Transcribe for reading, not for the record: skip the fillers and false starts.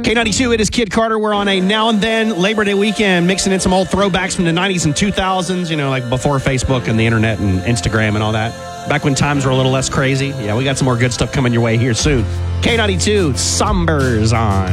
K92, it is Kid Carter. We're on a now and then Labor Day weekend, mixing in some old throwbacks from the 90s and 2000s, you know, like before Facebook and the internet and Instagram and all that. Back when times were a little less crazy. Yeah, we got some more good stuff coming your way here soon. K92, Sombers on.